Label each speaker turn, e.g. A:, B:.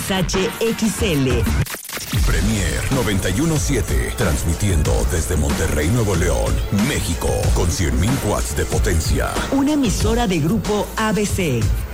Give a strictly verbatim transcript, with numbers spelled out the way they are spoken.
A: H X L.
B: Premier noventa y uno punto siete, transmitiendo desde Monterrey, Nuevo León, México, con cien mil watts de potencia.
A: Una emisora de Grupo A B C.